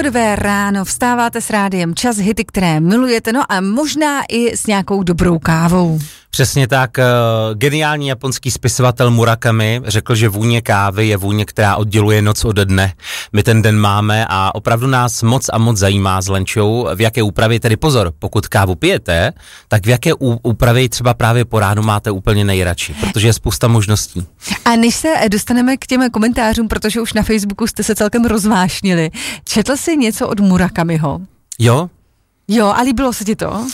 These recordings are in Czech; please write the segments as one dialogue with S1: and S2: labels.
S1: Listopadové ráno, vstáváte s rádiem Čas, hity, které milujete, no a možná i s nějakou dobrou kávou.
S2: Přesně tak, geniální japonský spisovatel Murakami řekl, že vůně kávy je vůně, která odděluje noc od dne. My ten den máme a opravdu nás moc a moc zajímá s Lenčou, v jaké úpravě, tedy pozor, pokud kávu pijete, tak v jaké úpravě třeba právě po ránu máte úplně nejradši, protože je spousta možností.
S1: A než se dostaneme k těm komentářům, protože už na Facebooku jste se celkem rozvášnili, četl jsi něco od Murakamiho?
S2: Jo.
S1: Jo, a líbilo se ti to?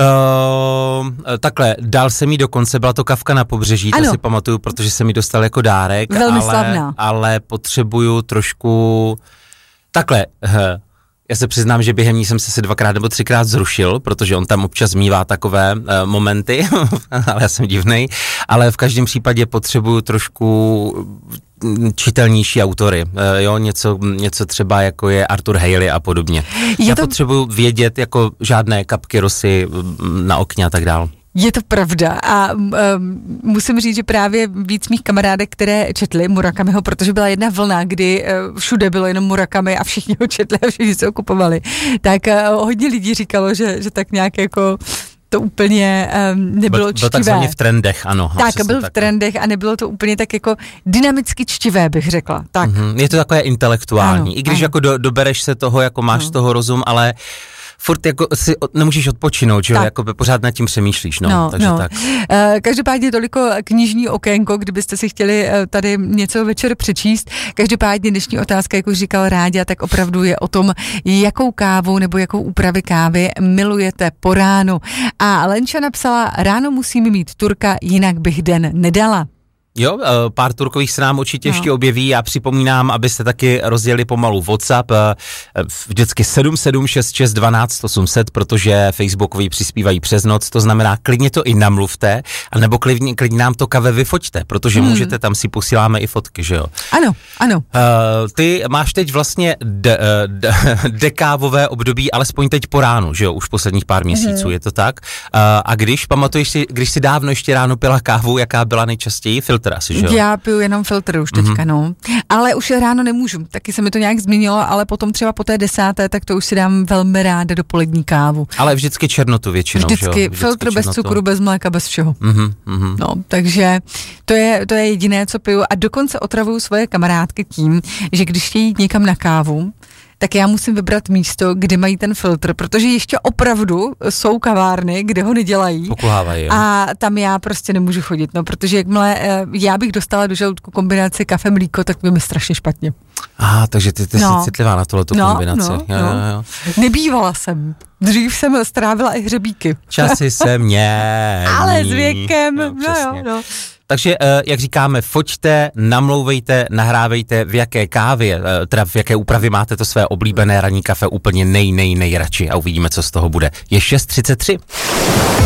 S2: Takhle, dal jsem jí dokonce, byla to Kafka na pobřeží, to si pamatuju, protože jsem mi dostal jako dárek,
S1: velmi slavná.
S2: Ale potřebuju trošku, takhle, já se přiznám, že během ní jsem se 2krát nebo 3krát zrušil, protože on tam občas mívá takové momenty, ale já jsem divnej, ale v každém případě potřebuju trošku čitelnější autory, jo, něco třeba jako je Arthur Haley a podobně. Já potřebuju vědět jako žádné kapky rosy na okně a tak dál.
S1: Je to pravda a musím říct, že právě víc mých kamarádek, které četli Murakamiho, protože byla jedna vlna, kdy všude bylo jenom Murakami a všichni ho četli a všichni se ho kupovali, tak hodně lidí říkalo, že tak nějak jako to úplně nebylo čtivé.
S2: Byl takzvaně v trendech, ano.
S1: Tak, byl v trendech a nebylo to úplně tak jako dynamicky čtivé, bych řekla. Tak.
S2: Je to takové intelektuální,
S1: ano,
S2: i když jako dobereš se toho, jako máš z toho rozum, ale furt jako si nemůžeš odpočinout, že jo, jako pořád nad tím přemýšlíš, takže tak.
S1: Každopádně toliko knižní okénko, kdybyste si chtěli tady něco večer přečíst. Každopádně dnešní otázka, jak už říkal Ráďa, tak opravdu je o tom, jakou kávu nebo jakou úpravy kávy milujete po ránu. A Lenča napsala, ráno musím mít Turka, jinak bych den nedala.
S2: Jo, pár Turkových se nám určitě ještě objeví. Já připomínám, abyste taky rozjeli pomalu WhatsApp, vždycky 776 12 800, protože Facebookoví přispívají přes noc, to znamená, klidně to i namluvte, anebo klidně nám to kave vyfoťte, protože můžete, tam si posíláme i fotky, že jo?
S1: Ano.
S2: Ty máš teď vlastně dekávové období, alespoň teď po ránu, že jo, už posledních pár měsíců, je to tak? A pamatuješ si, když si dávno ještě ráno pila kávu, jaká byla nejčastěji? Asi, že jo? Já
S1: piju jenom filtr už teďka, ale už ráno nemůžu, taky se mi to nějak změnilo, ale potom třeba po té 10, tak to už si dám velmi ráda dopolední kávu.
S2: Ale vždycky černotu většinou,
S1: vždycky,
S2: že jo?
S1: Filtr bez cukru, bez mléka, bez všeho. No, takže to je jediné, co piju a dokonce otravuju svoje kamarádky tím, že když chtějí někam na kávu, tak já musím vybrat místo, kde mají ten filtr, protože ještě opravdu jsou kavárny, kde ho nedělají.
S2: Pokulhávají,
S1: a tam já prostě nemůžu chodit, protože jakmile já bych dostala do žaludku kombinaci kafe mlíko, tak by mi strašně špatně.
S2: Takže ty jsi citlivá na tohleto kombinaci. Jo.
S1: Nebývala jsem. Dřív jsem strávila i hřebíky.
S2: Časy se mění.
S1: Ale s věkem, no.
S2: Takže, jak říkáme, foťte, namlouvejte, nahrávejte, v jaké kávě, teda v jaké úpravě máte to své oblíbené ranní kafe úplně nejradši a uvidíme, co z toho bude. Je 6:33.